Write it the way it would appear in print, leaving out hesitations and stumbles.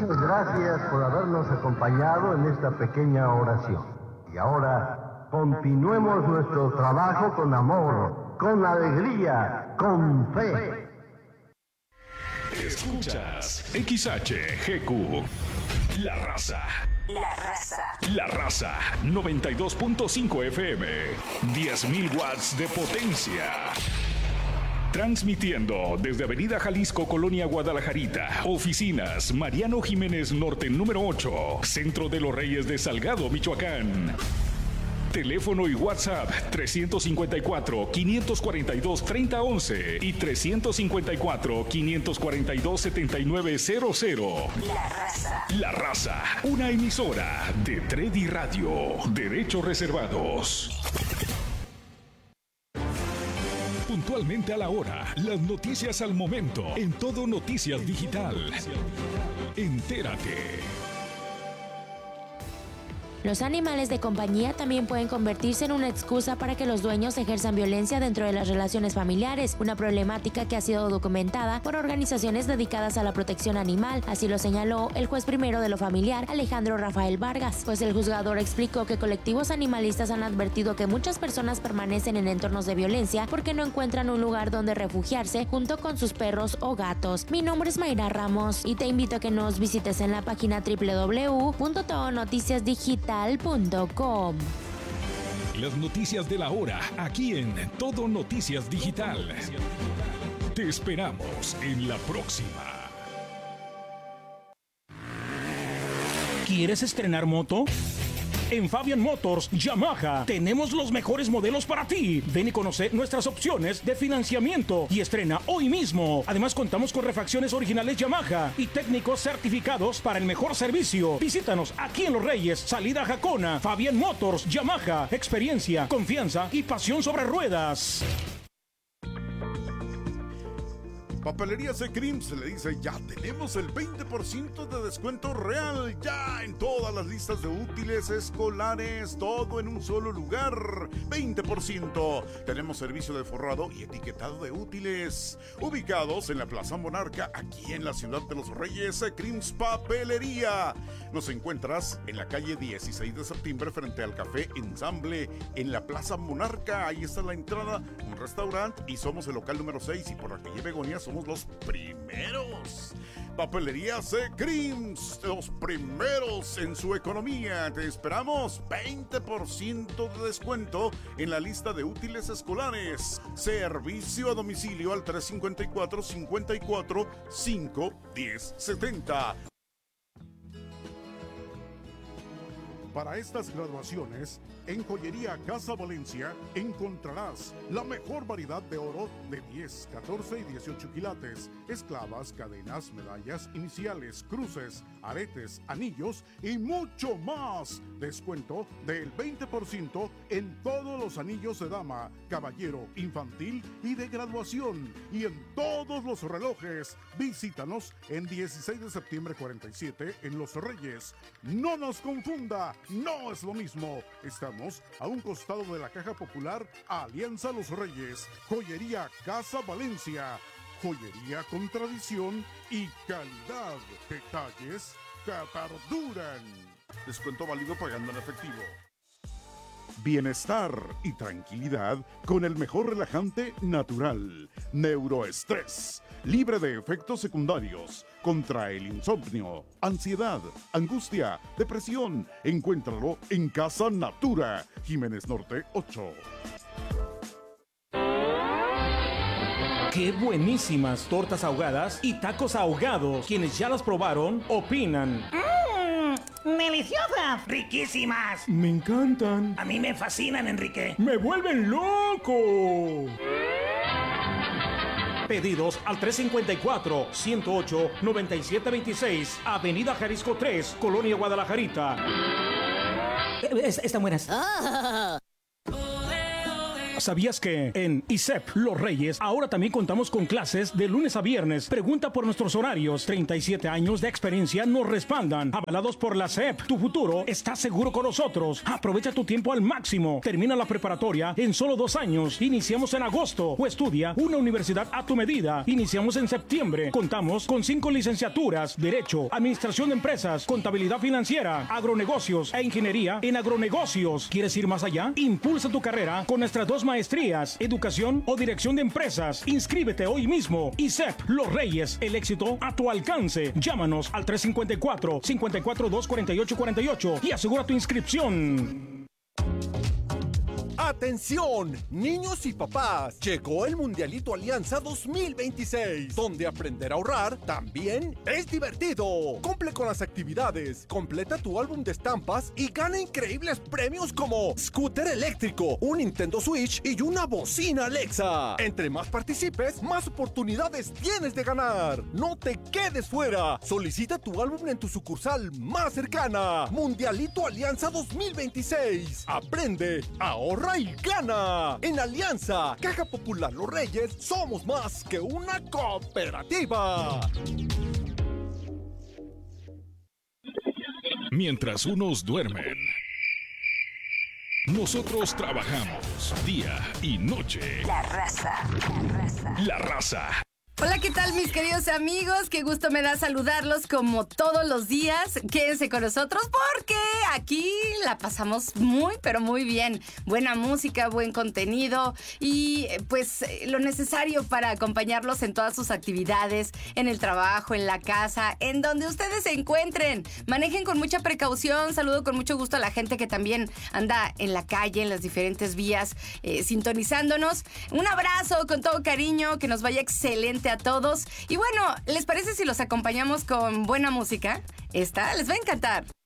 Muchas gracias por habernos acompañado en esta pequeña oración. Y ahora, continuemos nuestro trabajo con amor, con alegría, con fe. Escuchas XHGQ, La Raza. La Raza. La Raza, 92.5 FM, 10.000 watts de potencia. Transmitiendo desde Avenida Jalisco, Colonia Guadalajarita. Oficinas, Mariano Jiménez Norte, número 8. Centro de los Reyes de Salgado, Michoacán. Teléfono y WhatsApp 354-542-3011 y 354-542-7900. La Raza. La Raza, una emisora de Tredi Radio. Derechos reservados. Puntualmente a la hora, las noticias al momento, en Todo Noticias Digital. Entérate. Los animales de compañía también pueden convertirse en una excusa para que los dueños ejerzan violencia dentro de las relaciones familiares, una problemática que ha sido documentada por organizaciones dedicadas a la protección animal. Así lo señaló el juez primero de lo familiar, Alejandro Rafael Vargas, pues el juzgador explicó que colectivos animalistas han advertido que muchas personas permanecen en entornos de violencia porque no encuentran un lugar donde refugiarse junto con sus perros o gatos. Mi nombre es Mayra Ramos y te invito a que nos visites en la página www.todonoticiasdigital.com. Las noticias de la hora, aquí en Todo Noticias Digital. Te esperamos en la próxima. ¿Quieres estrenar moto? En Fabian Motors Yamaha tenemos los mejores modelos para ti. Ven y conoce nuestras opciones de financiamiento y estrena hoy mismo. Además contamos con refacciones originales Yamaha y técnicos certificados para el mejor servicio. Visítanos aquí en Los Reyes, salida a Jacona. Fabian Motors Yamaha, experiencia, confianza y pasión sobre ruedas. Papelería C-Creams le dice, ya tenemos el 20% de descuento real, ya en todas las listas de útiles escolares, todo en un solo lugar, 20%. Tenemos servicio de forrado y etiquetado de útiles, ubicados en la Plaza Monarca, aquí en la ciudad de Los Reyes. C-Creams Papelería. Nos encuentras en la calle 16 de septiembre frente al Café Ensamble, en la Plaza Monarca. Ahí está la entrada, un restaurante, y somos el local número 6, y por la calle Begonia somos los primeros. Papelería C-Creams, los primeros en su economía. Te esperamos, 20% de descuento en la lista de útiles escolares. Servicio a domicilio al 354-54-5-1070. Para estas graduaciones, en Joyería Casa Valencia encontrarás la mejor variedad de oro de 10, 14 y 18 quilates, esclavas, cadenas, medallas, iniciales, cruces, aretes, anillos y mucho más. Descuento del 20% en todos los anillos de dama, caballero, infantil y de graduación, y en todos los relojes. Visítanos en 16 de septiembre 47 en Los Reyes. No nos confunda, no es lo mismo. Estamos a un costado de la Caja Popular, Alianza Los Reyes. Joyería Casa Valencia. Joyería con tradición y calidad. Detalles que perduran. Descuento válido pagando en efectivo. Bienestar y tranquilidad con el mejor relajante natural. Neuroestrés. Libre de efectos secundarios. Contra el insomnio, ansiedad, angustia, depresión. Encuéntralo en Casa Natura. Jiménez Norte 8. ¡Qué buenísimas tortas ahogadas y tacos ahogados! Quienes ya las probaron, opinan. ¡Deliciosas! ¡Riquísimas! Me encantan. A mí me fascinan, Enrique. ¡Me vuelven loco! Pedidos al 354-108-9726, Avenida Jalisco 3, Colonia Guadalajarita. Están buenas. ¿Sabías que en ISEP Los Reyes ahora también contamos con clases de lunes a viernes? Pregunta por nuestros horarios. 37 años de experiencia nos respaldan. Avalados por la SEP. Tu futuro está seguro con nosotros. Aprovecha tu tiempo al máximo. Termina la preparatoria en solo 2 años. Iniciamos en agosto. O estudia una universidad a tu medida. Iniciamos en septiembre. Contamos con 5 licenciaturas: Derecho, Administración de Empresas, Contabilidad Financiera, Agronegocios e Ingeniería en Agronegocios. ¿Quieres ir más allá? Impulsa tu carrera con nuestras 2 maestrías: Educación o Dirección de Empresas. Inscríbete hoy mismo. ISEP Los Reyes, el éxito a tu alcance. Llámanos al 354-542-4848 y asegura tu inscripción. ¡Atención! Niños y papás, llegó el Mundialito Alianza 2026, donde aprender a ahorrar también es divertido. Cumple con las actividades, completa tu álbum de estampas y gana increíbles premios como scooter eléctrico, un Nintendo Switch y una bocina Alexa. Entre más participes, más oportunidades tienes de ganar. No te quedes fuera. Solicita tu álbum en tu sucursal más cercana. Mundialito Alianza 2026. Aprende, ahorra y gana. En Alianza, Caja Popular Los Reyes, somos más que una cooperativa. Mientras unos duermen, nosotros trabajamos día y noche. La raza. La raza. Hola, ¿qué tal, mis queridos amigos? Qué gusto me da saludarlos como todos los días. Quédense con nosotros porque aquí la pasamos muy, pero muy bien. Buena música, buen contenido y pues lo necesario para acompañarlos en todas sus actividades, en el trabajo, en la casa, en donde ustedes se encuentren. Manejen con mucha precaución. Saludo con mucho gusto a la gente que también anda en la calle, en las diferentes vías, sintonizándonos. Un abrazo con todo cariño, que nos vaya excelente a todos. Y bueno, ¿les parece si los acompañamos con buena música? Esta les va a encantar.